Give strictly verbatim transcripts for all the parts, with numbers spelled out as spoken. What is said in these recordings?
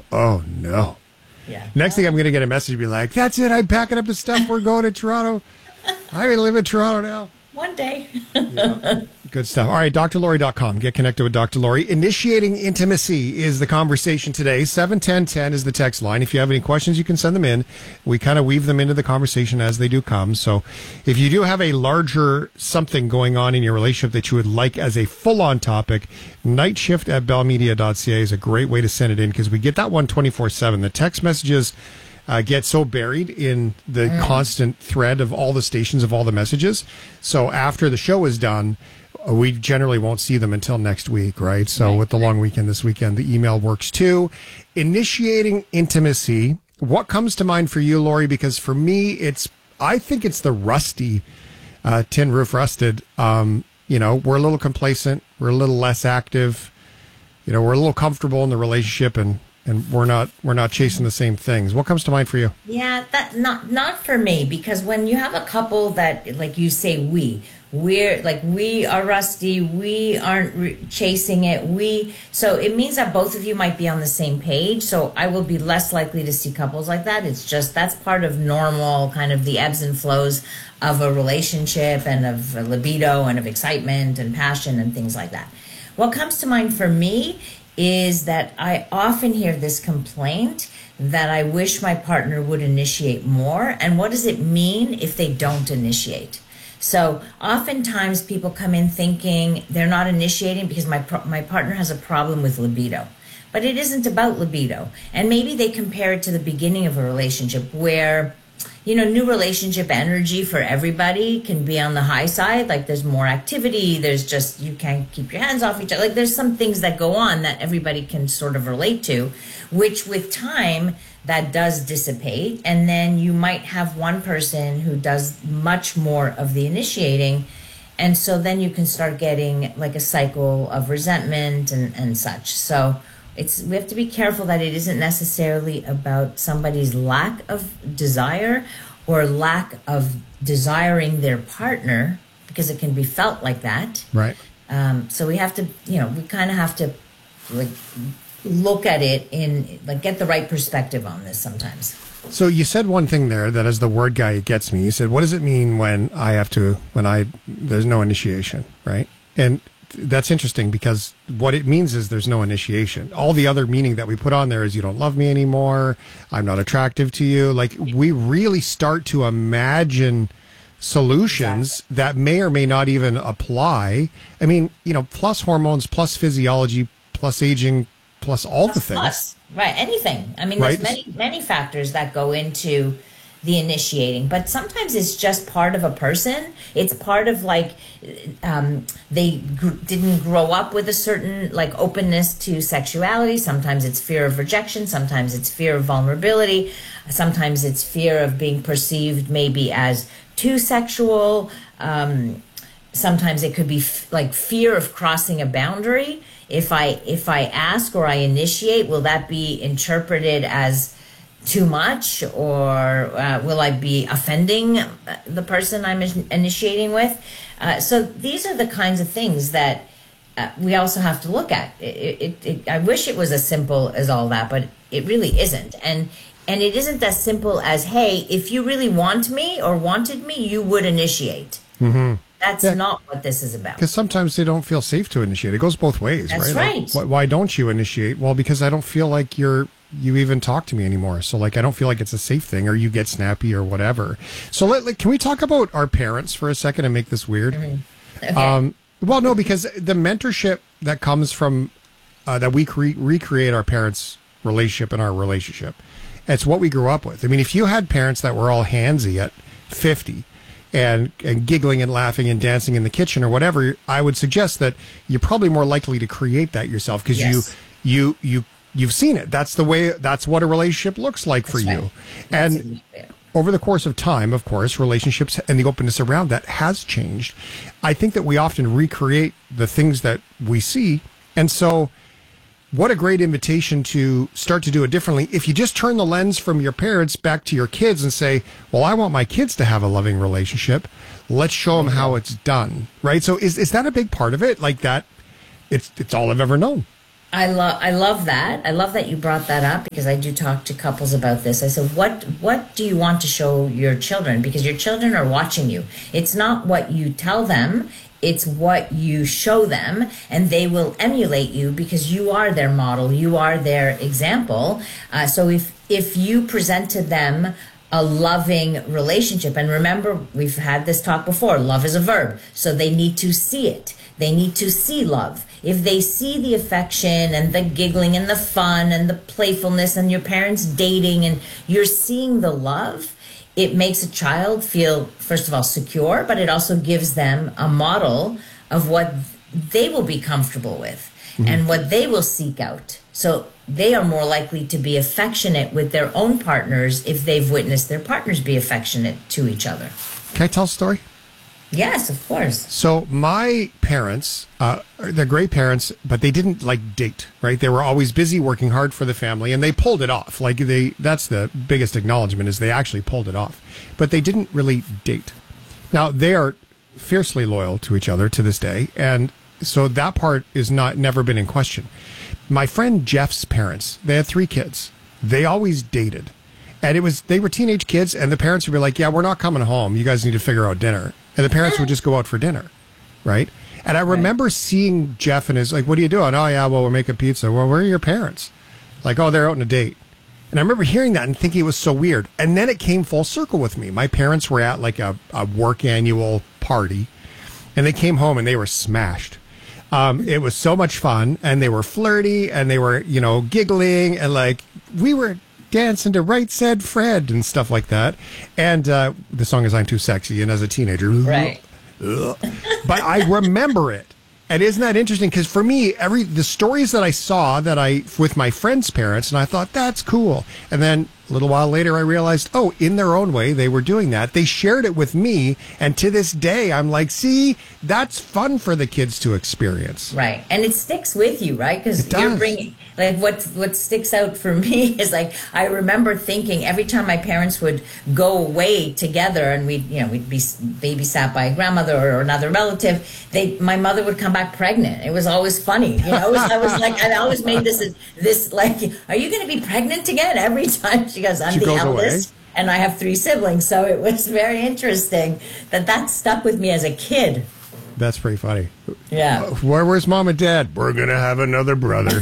oh no. Yeah. Next thing I'm going to get a message be like, that's it. I'm packing up the stuff. We're going to Toronto. I'm going to live in Toronto now. One day. Yeah. Good stuff. All right, D R Lori dot com. Get connected with Doctor Lori. Initiating intimacy is the conversation today. seven one zero one zero is the text line. If you have any questions, you can send them in. We kind of weave them into the conversation as they do come. So if you do have a larger something going on in your relationship that you would like as a full-on topic, nightshift at bell media dot c a is a great way to send it in because we get that one twenty-four seven. The text messages Uh, get so buried in the mm. constant thread of all the stations of all the messages. So after the show is done, uh, we generally won't see them until next week, right? So right. with the long weekend this weekend, the email works too. Initiating intimacy. What comes to mind for you, Lori? Because for me, it's I think it's the rusty, uh, tin roof rusted. Um, you know, we're a little complacent. We're a little less active. You know, we're a little comfortable in the relationship and And we're not we're not chasing the same things. What comes to mind for you? Yeah, that not not for me, because when you have a couple that, like you say, we we're like we are rusty, we aren't re- chasing it, we so it means that both of you might be on the same page. So I will be less likely to see couples like that. It's just that's part of normal kind of the ebbs and flows of a relationship and of libido and of excitement and passion and things like that. What comes to mind for me is that I often hear this complaint that I wish my partner would initiate more. And what does it mean if they don't initiate? So oftentimes people come in thinking they're not initiating because my my partner has a problem with libido. But it isn't about libido. And maybe they compare it to the beginning of a relationship where, you know, new relationship energy for everybody can be on the high side. Like there's more activity. There's just, you can't keep your hands off each other. Like there's some things that go on that everybody can sort of relate to, which with time that does dissipate. And then you might have one person who does much more of the initiating. And so then you can start getting like a cycle of resentment and, and such. So It's, we have to be careful that it isn't necessarily about somebody's lack of desire or lack of desiring their partner, because it can be felt like that. Right. Um, so we have to, you know, we kind of have to like look at it in, like, get the right perspective on this sometimes. So you said one thing there that as the word guy, it gets me. You said, what does it mean when I have to, when I, there's no initiation, right? And that's interesting because what it means is there's no initiation. All the other meaning that we put on there is you don't love me anymore. I'm not attractive to you. Like we really start to imagine solutions exactly. that may or may not even apply. I mean, you know, plus hormones, plus physiology, plus aging, plus all plus, the things. Plus, right. Anything. I mean, right? there's many, many factors that go into the initiating, but sometimes it's just part of a person. It's part of like um, they gr- didn't grow up with a certain like openness to sexuality. Sometimes it's fear of rejection. Sometimes it's fear of vulnerability. Sometimes it's fear of being perceived maybe as too sexual. Um, sometimes it could be f- like fear of crossing a boundary. If I if I ask or I initiate, will that be interpreted as too much, or uh, will I be offending the person I'm in- initiating with? Uh, so these are the kinds of things that uh, we also have to look at. It, it, it, I wish it was as simple as all that, but it really isn't. And and it isn't as simple as, hey, if you really want me or wanted me, you would initiate. Mm-hmm. That's yeah. not what this is about. Because sometimes they don't feel safe to initiate. It goes both ways, That's right? right. Like, why, why don't you initiate? Well, because I don't feel like you're you even talk to me anymore. So like, I don't feel like it's a safe thing, or you get snappy or whatever. So let, like, can we talk about our parents for a second and make this weird? Mm-hmm. Okay. Um, well, no, because the mentorship that comes from, uh, that we cre- recreate our parents' relationship and our relationship. It's what we grew up with. I mean, if you had parents that were all handsy at fifty and, and giggling and laughing and dancing in the kitchen or whatever, I would suggest that you're probably more likely to create that yourself because yes. you, you, you, You've seen it. That's the way, that's what a relationship looks like for that's you. Right. And over the course of time, of course, relationships and the openness around that has changed. I think that we often recreate the things that we see. And so what a great invitation to start to do it differently. If you just turn the lens from your parents back to your kids and say, well, I want my kids to have a loving relationship. Let's show them how it's done. Right. So is, is that a big part of it? Like that? It's, it's all I've ever known. I love I love that. I love that you brought that up because I do talk to couples about this. I said, "What what do you want to show your children? Because your children are watching you. It's not what you tell them, it's what you show them, and they will emulate you because you are their model, you are their example. Uh, so if if you present to them a loving relationship, and remember, we've had this talk before, love is a verb, so they need to see it. They need to see love. If they see the affection and the giggling and the fun and the playfulness and your parents dating and you're seeing the love, it makes a child feel, first of all, secure, but it also gives them a model of what they will be comfortable with mm-hmm. and what they will seek out. So they are more likely to be affectionate with their own partners if they've witnessed their partners be affectionate to each other. Can I tell a story? Yes, of course. So my parents, uh, they're great parents, but they didn't like date, right? They were always busy working hard for the family, and they pulled it off. Like they, that's the biggest acknowledgement is they actually pulled it off, but they didn't really date. Now they are fiercely loyal to each other to this day, and so that part is not never been in question. My friend Jeff's parents, they had three kids. They always dated, and it was they were teenage kids, and the parents would be like, "Yeah, we're not coming home. You guys need to figure out dinner." And the parents would just go out for dinner, right? And I remember right. seeing Jeff and his, like, what are you doing? Oh, yeah, well, we're making pizza. Well, where are your parents? Like, oh, they're out on a date. And I remember hearing that and thinking it was so weird. And then it came full circle with me. My parents were at, like, a, a work annual party, and they came home and they were smashed. Um, it was so much fun, and they were flirty, and they were, you know, giggling, and, like, we were dancing to Right Said Fred and stuff like that. And uh, the song is I'm Too Sexy. And as a teenager, right. ugh, but I remember it. And isn't that interesting? Because for me, every the stories that I saw that I with my friends' parents, and I thought that's cool. And then a little while later, I realized, oh, in their own way, they were doing that. They shared it with me, and to this day, I'm like, see, that's fun for the kids to experience. Right, and it sticks with you, right? Because you're bringing like what what sticks out for me is like I remember thinking every time my parents would go away together, and we'd you know we'd be babysat by a grandmother or another relative. They my mother would come back pregnant. It was always funny, you know. It was, I was like I always made this this like, are you going to be pregnant again? Every time she goes, I'm she the goes eldest. Away. And I have three siblings, so it was very interesting that that stuck with me as a kid. That's pretty funny. Yeah. Where where's mom and dad? We're gonna have another brother.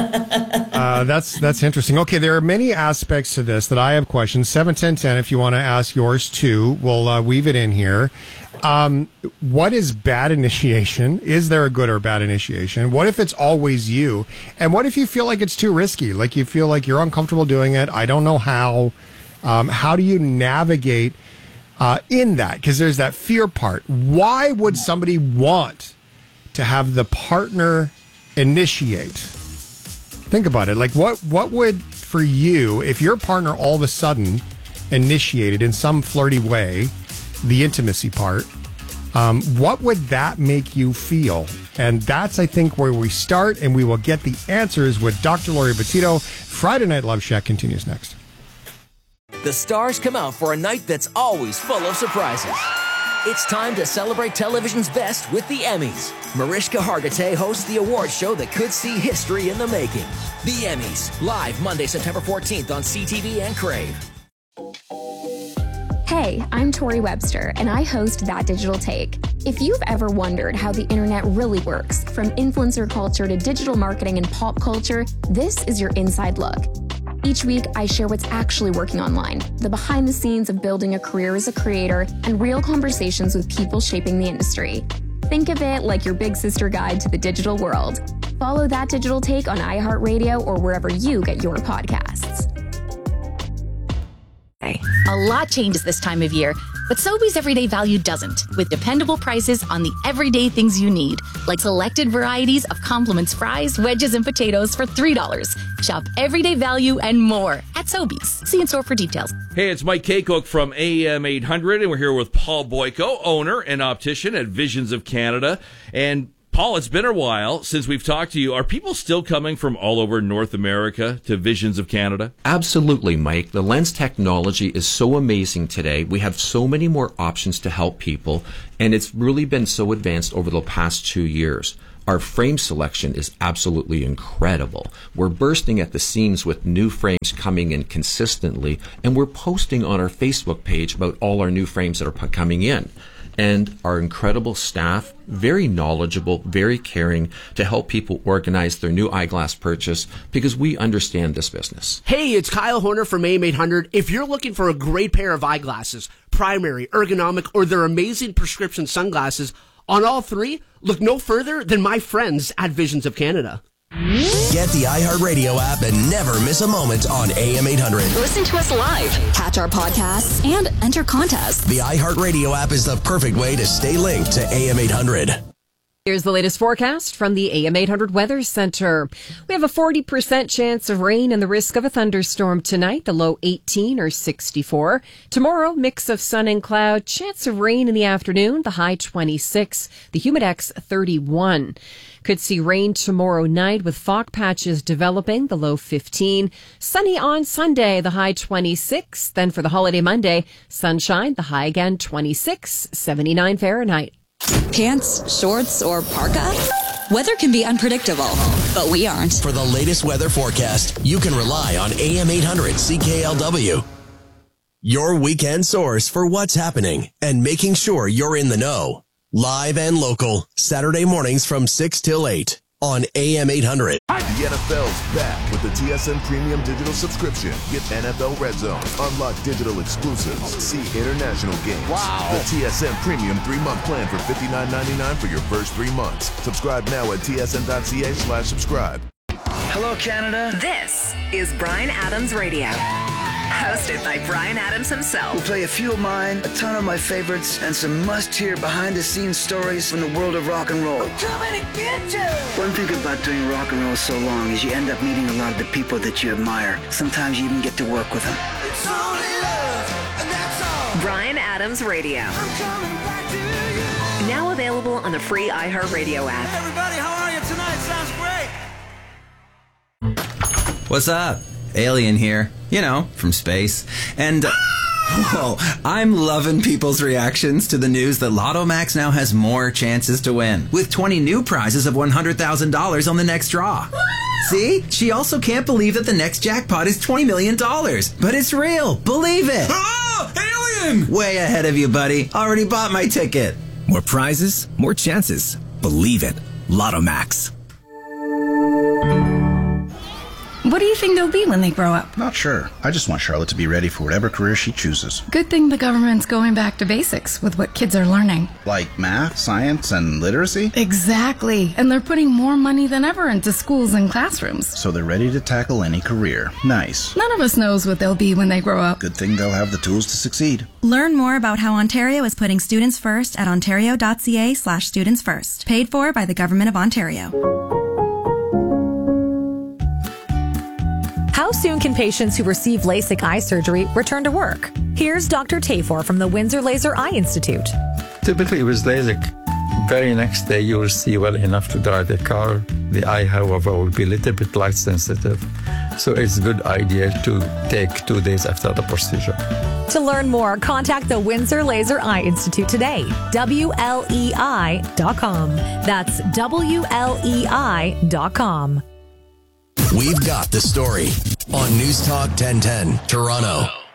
uh, that's that's interesting. Okay, there are many aspects to this that I have questions. Seven ten ten. If you want to ask yours too, we'll uh, weave it in here. Um, what is bad initiation? Is there a good or bad initiation? What if it's always you? And what if you feel like it's too risky? Like you feel like you're uncomfortable doing it. I don't know how. Um, how do you navigate uh, in that? Because there's that fear part. Why would somebody want to have the partner initiate? Think about it. Like what, what would, for you, if your partner all of a sudden initiated in some flirty way the intimacy part, um, what would that make you feel? And that's, I think, where we start, and we will get the answers with Doctor Laurie Betito. Friday Night Love Shack continues next. The stars come out for a night that's always full of surprises. It's time to celebrate television's best with the Emmys. Mariska Hargitay hosts the award show that could see history in the making. The Emmys, live Monday, September fourteenth on C T V and Crave. Hey, I'm Tori Webster, and I host That Digital Take. If you've ever wondered how the internet really works, from influencer culture to digital marketing and pop culture, this is your inside look. Each week, I share what's actually working online, the behind the scenes of building a career as a creator, and real conversations with people shaping the industry. Think of it like your big sister guide to the digital world. Follow That Digital Take on iHeartRadio or wherever you get your podcasts. A lot changes this time of year, but Sobeys Everyday Value doesn't, with dependable prices on the everyday things you need, like selected varieties of Compliments fries, wedges, and potatoes for three dollars. Shop Everyday Value and more at Sobeys. See in store for details. Hey, it's Mike Kaycook from A M eight hundred, and we're here with Paul Boyko, owner and optician at Visions of Canada. And Paul, it's been a while since we've talked to you. Are people still coming from all over North America to Visions of Canada? Absolutely, Mike. The lens technology is so amazing today. We have so many more options to help people, and it's really been so advanced over the past two years. Our frame selection is absolutely incredible. We're bursting at the seams with new frames coming in consistently, and we're posting on our Facebook page about all our new frames that are p- coming in. And our incredible staff, very knowledgeable, very caring to help people organize their new eyeglass purchase because we understand this business. Hey, it's Kyle Horner from A M eight hundred. If you're looking for a great pair of eyeglasses, primary, ergonomic, or their amazing prescription sunglasses, on all three, look no further than my friends at Visions of Canada. Get the iHeartRadio app and never miss a moment on A M eight hundred. Listen to us live, catch our podcasts, and enter contests. The iHeartRadio app is the perfect way to stay linked to A M eight hundred. Here's the latest forecast from the A M eight hundred Weather Center. We have a forty percent chance of rain and the risk of a thunderstorm tonight, the low eighteen or sixty-four. Tomorrow, mix of sun and cloud, chance of rain in the afternoon, the high twenty-six, the humidex thirty-one. Could see rain tomorrow night with fog patches developing, the low fifteen. Sunny on Sunday, the high twenty-six. Then for the holiday Monday, sunshine, the high again twenty-six, seventy-nine Fahrenheit. Pants, shorts, or parka? Weather can be unpredictable, but we aren't. For the latest weather forecast, you can rely on A M eight hundred C K L W. Your weekend source for what's happening and making sure you're in the know. Live and local, Saturday mornings from six till eight on A M eight hundred. The N F L's back with the T S N Premium Digital Subscription. Get N F L Red Zone, unlock digital exclusives, see international games. Wow. The T S N Premium three-month plan for fifty-nine ninety-nine for your first three months. Subscribe now at T S N dot C A slash subscribe. Hello, Canada. This is Bryan Adams Radio. Hosted by Bryan Adams himself. We'll play a few of mine, a ton of my favorites, and some must-hear behind-the-scenes stories from the world of rock and roll. I'm coming to get you! One thing about doing rock and roll so long is you end up meeting a lot of the people that you admire. Sometimes you even get to work with them. It's only love, and that's all. Bryan Adams Radio. I'm coming back to you. Now available on the free iHeartRadio app. Hey everybody, how are you tonight? Sounds great. What's up? Alien here, you know, from space. And, uh, whoa, I'm loving people's reactions to the news that Lotto Max now has more chances to win, with twenty new prizes of one hundred thousand dollars on the next draw. See? She also can't believe that the next jackpot is twenty million dollars. But it's real. Believe it. Oh, alien! Way ahead of you, buddy. Already bought my ticket. More prizes, more chances. Believe it. Lotto Max. What do you think they'll be when they grow up? Not sure. I just want Charlotte to be ready for whatever career she chooses. Good thing the government's going back to basics with what kids are learning. Like math, science, and literacy? Exactly. And they're putting more money than ever into schools and classrooms. So they're ready to tackle any career. Nice. None of us knows what they'll be when they grow up. Good thing they'll have the tools to succeed. Learn more about how Ontario is putting students first at ontario.ca slash students first. Paid for by the Government of Ontario. How soon can patients who receive LASIK eye surgery return to work? Here's Doctor Tafor from the Windsor Laser Eye Institute. Typically with LASIK, very next day you will see well enough to drive the car. The eye, however, will be a little bit light sensitive. So it's a good idea to take two days after the procedure. To learn more, contact the Windsor Laser Eye Institute today. W L E I dot com. That's W L E I dot com. We've got the story on News Talk ten ten, Toronto.